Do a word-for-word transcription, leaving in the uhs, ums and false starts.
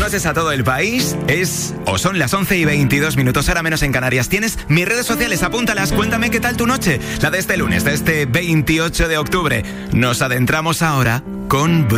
noches a todo el país. Es o son las once y veintidós minutos, hora menos en Canarias. Tienes mis redes sociales, apúntalas. Cuéntame qué tal tu noche. La de este lunes, de este veintiocho de octubre. Nos adentramos ahora con Bruno.